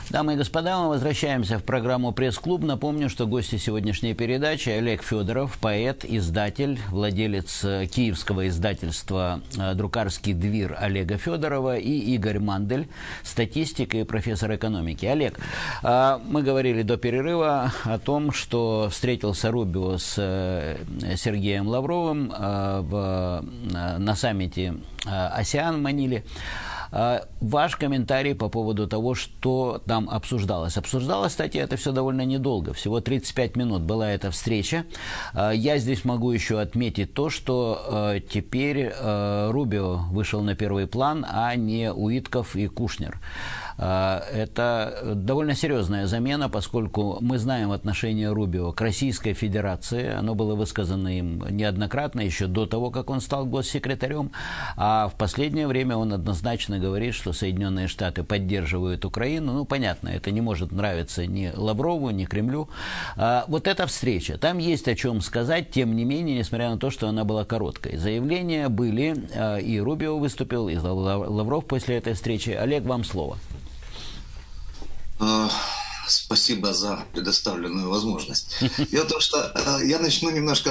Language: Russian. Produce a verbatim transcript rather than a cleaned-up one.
Дамы и господа, мы возвращаемся в программу «Пресс-клуб». Напомню, что гости сегодняшней передачи Олег Федоров, поэт, издатель, владелец киевского издательства «Друкарский двир» Олега Федорова, и Игорь Мандель, статистик и профессор экономики. Олег, мы говорили до перерыва о том, что встретился Рубио с Сергеем Лавровым в, на саммите АСЕАН в Маниле. Ваш комментарий по поводу того, что там обсуждалось. Обсуждалось, кстати, это все довольно недолго. Всего тридцать пять минут была эта встреча. Я здесь могу еще отметить то, что теперь Рубио вышел на первый план, а не Уитков и Кушнер. Это довольно серьезная замена, поскольку мы знаем отношение Рубио к Российской Федерации. Оно было высказано им неоднократно, еще до того, как он стал госсекретарем. А в последнее время он однозначно говорит, что Соединенные Штаты поддерживают Украину. Ну, понятно, это не может нравиться ни Лаврову, ни Кремлю. А вот эта встреча, там есть о чем сказать, тем не менее, несмотря на то, что она была короткой. Заявления были, и Рубио выступил, и Лавров после этой встречи. Олег, вам слово. Спасибо за предоставленную возможность. Дело в том, что я начну немножко